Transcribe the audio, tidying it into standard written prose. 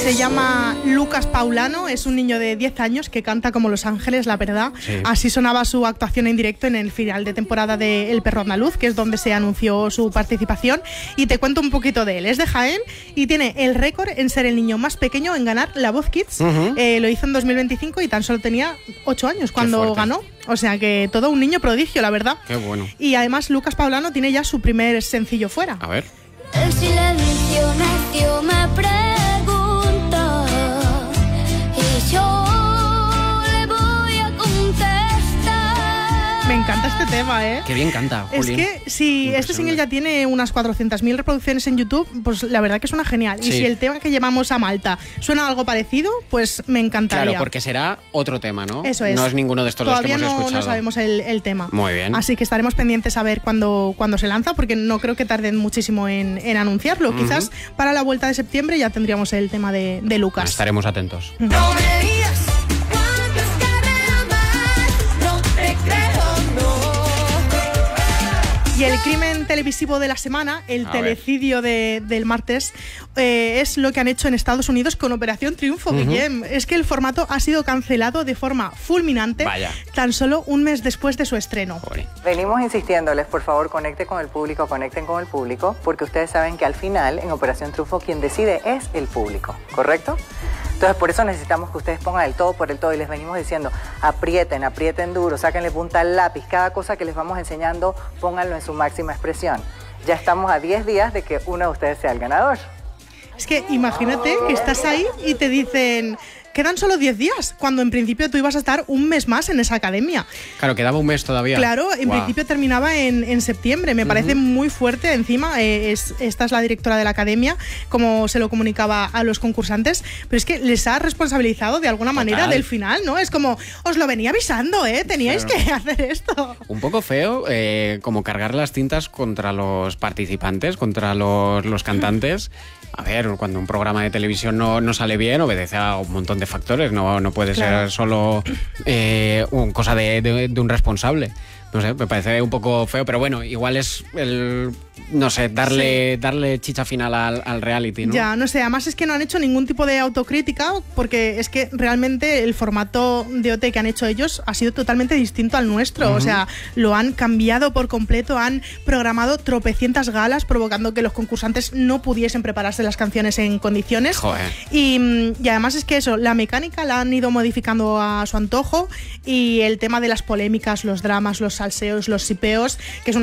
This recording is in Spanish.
Se llama Lucas Paulano, es un niño de 10 años que canta como Los Ángeles, la verdad. Sí. Así sonaba su actuación en directo en el final de temporada de El Perro Andaluz, que es donde se anunció su participación. Y te cuento un poquito de él. Es de Jaén y tiene el récord en ser el niño más pequeño en ganar La Voz Kids. Lo hizo en 2025 y tan solo tenía 8 años cuando ganó. O sea que todo un niño prodigio, la verdad. Qué bueno. Y además Lucas Paulano tiene ya su primer sencillo fuera. A ver. El silencio necio me pregunta y yo le voy a contestar. Me encanta este tema, ¿eh? Qué bien canta, Juli. Es que si este single ya tiene unas 400.000 reproducciones en YouTube, pues la verdad que suena genial. Sí. Y si el tema que llevamos a Malta suena algo parecido, pues me encantaría. Claro, porque será otro tema, ¿no? Eso es. No es ninguno de estos dos que hemos escuchado. Todavía no sabemos el tema. Muy bien. Así que estaremos pendientes a ver cuándo se lanza, porque no creo que tarden muchísimo en anunciarlo. Quizás para la vuelta de septiembre ya tendríamos el tema de Lucas. Estaremos atentos. No me digas cuántas carreras más, no te creo, no. Y el crimen televisivo de la semana, el telecidio del martes, es lo que han hecho en Estados Unidos con Operación Triunfo, Guillem. Es que el formato ha sido cancelado de forma fulminante. Vaya. Tan solo un mes después de su estreno. Joder. Venimos insistiéndoles, por favor, conecten con el público, porque ustedes saben que al final, en Operación Triunfo, quien decide es el público, ¿correcto? Entonces, por eso necesitamos que ustedes pongan el todo por el todo y les venimos diciendo, aprieten duro, sáquenle punta al lápiz, cada cosa que les vamos enseñando, pónganlo en su máxima expresión. Ya estamos a 10 días de que uno de ustedes sea el ganador. Es que imagínate que estás ahí y te dicen, quedan solo 10 días, cuando en principio tú ibas a estar un mes más en esa academia. Claro, quedaba un mes todavía. Claro, en principio terminaba en septiembre. Me parece muy fuerte. Encima, esta es la directora de la academia, como se lo comunicaba a los concursantes, pero es que les ha responsabilizado de alguna manera del final, ¿no? Es como, os lo venía avisando, teníais que hacer esto. Un poco feo, como cargar las tintas contra los participantes, contra los cantantes. A ver, cuando un programa de televisión no sale bien, obedece a un montón de factores, no puede ser solo cosa de un responsable. No sé, me parece un poco feo, pero bueno, igual es darle chicha final al reality, ¿no? Ya, no sé, además es que no han hecho ningún tipo de autocrítica, porque es que realmente el formato de OT que han hecho ellos ha sido totalmente distinto al nuestro. O sea, lo han cambiado por completo, han programado tropecientas galas, provocando que los concursantes no pudiesen prepararse las canciones en condiciones. Joder. Y además es que eso, la mecánica la han ido modificando a su antojo, y el tema de las polémicas, los dramas, los salseos, los sipeos, que es una